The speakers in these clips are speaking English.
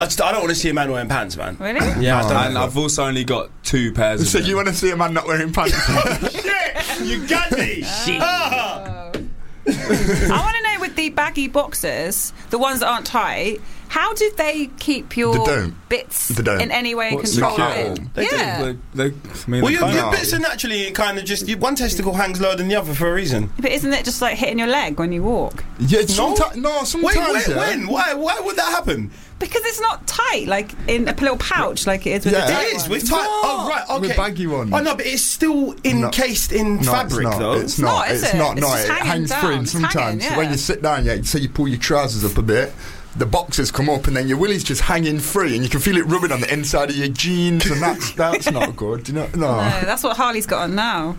I don't want to see a man wearing pants, man. Really? Yeah, And I've also only got 2 pairs. So you want to see a man not wearing pants? Shit! You got me! Shit! I want to know, with the baggy boxers, the ones that aren't tight, how do they keep your bits in any way controlled? They yeah. do. Your bits are naturally kind of just... One testicle hangs lower than the other for a reason. But isn't it just like hitting your leg when you walk? Yeah, sometimes. When? Why would that happen? Because it's not tight, like in a little pouch, like it is with the tight it is ones. with tight. Oh right, okay. With baggy ones. Oh no, but it's still encased in fabric, though. It's not. It's not. It hangs free, and sometimes when you sit down, so you pull your trousers up a bit. The boxes come up and then your willy's just hanging free and you can feel it rubbing on the inside of your jeans and that's not good. Do you know? No, that's what Harley's got on now.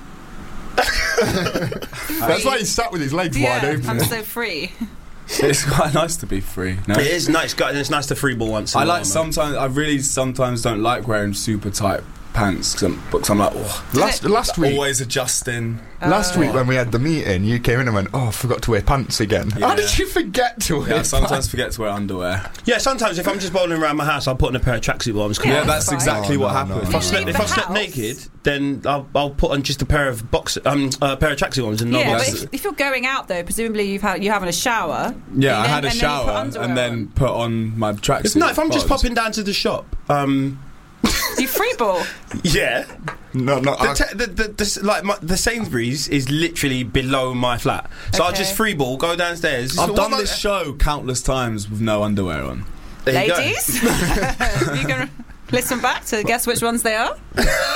That's why he's sat with his legs wide open. I'm so free. It's quite nice to be free. No? It is nice. It's nice to free ball once. I really sometimes don't like wearing super tight pants because I'm like, last week always adjusting. Last week when we had the meeting, you came in and went, I forgot to wear pants again. How did you forget to wear pants? I sometimes forget to wear underwear. Yeah, sometimes if I'm just bowling around my house, I'll put on a pair of tracksuit bottoms. Yeah, that's exactly what happens. If I slept naked, then I'll put on just a pair of tracksuit bottoms and no boxes. But if you're going out though, presumably you're having a shower. Yeah, I had a shower and then put on my tracksuit. No, if I'm just popping down to the shop. You free ball? Yeah. No. The Sainsbury's is literally below my flat, so I'll just free ball, go downstairs. I've done this show countless times with no underwear on. Ladies, you can listen back to guess which ones they are.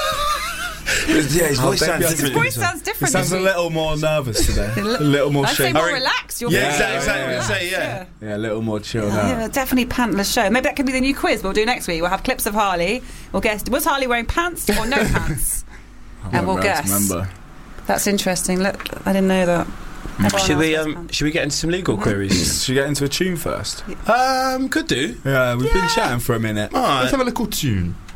His voice sounds different. His voice sounds different. He sounds a little more nervous today. A little more shaky. I'd say more relaxed. Exactly. Yeah, a little more chilled out. Yeah, definitely pantless show. Maybe that could be the new quiz we'll do next week. We'll have clips of Harley. We'll guess, was Harley wearing pants or no pants? And we'll guess. Remember. That's interesting. Look, I didn't know that. Should we get into some legal queries? Should we get into a tune first? Could do. Yeah, we've been chatting for a minute. Let's have a little tune.